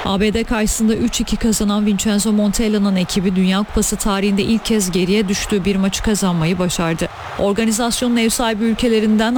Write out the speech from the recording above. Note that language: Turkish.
ABD karşısında 3-2 kazanan Vincenzo Montella'nın ekibi Dünya Kupası tarihinde ilk kez geriye düştüğü bir maçı kazanmayı başardı. Organizasyonun ev sahibi ülkelerinden